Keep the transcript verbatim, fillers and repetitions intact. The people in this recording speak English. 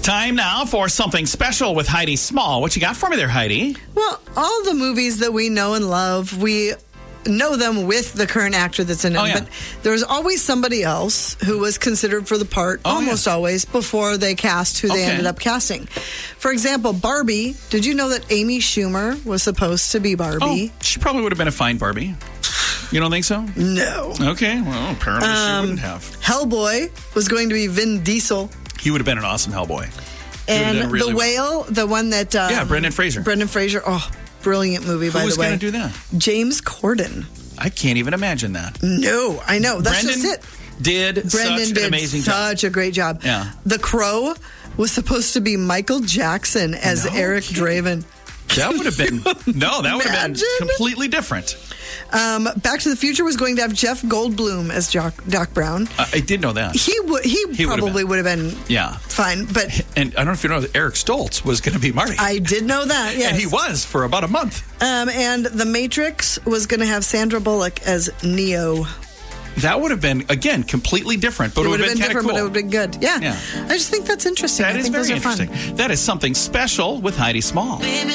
Time now for something special with Heidi Small. What you got for me there, Heidi? Well, all the movies that we know and love, we know them with the current actor that's in it. Oh, yeah. But there's always somebody else who was considered for the part, Oh, almost yeah. always, before they cast who they Okay. ended up casting. For example, Barbie. Did you know that Amy Schumer was supposed to be Barbie? Oh, she probably would have been a fine Barbie. You don't think so? No. Okay, well, apparently she wouldn't have. Hellboy was going to be Vin Diesel. He would have been an awesome Hellboy. And done really The well. Whale, the one that... Um, Yeah, Brendan Fraser. Brendan Fraser. Oh, brilliant movie, by Who was the way. going to do that? James Corden. I can't even imagine that. No, I know. That's Brendan just it. did Brendan such did an amazing job. such a great job. Yeah. The Crow was supposed to be Michael Jackson as No Eric kidding. Draven. That would have been... No, that would have been Imagine. completely different. Um, Back to the Future was going to have Jeff Goldblum as Doc, Doc Brown. I, I did know that. He would. He, He would've probably would have been Yeah. fine, but And I don't know if you know, Eric Stoltz was going to be Marty. I did know that. Yes, And he was for about a month. Um, and The Matrix was going to have Sandra Bullock as Neo. That would have been, again, completely different, but it, It would have been, kind of different, cool. but it would have been good. Yeah. Yeah. I just think that's interesting. That I is think very those are fun. interesting. That is something special with Heidi Small. Baby,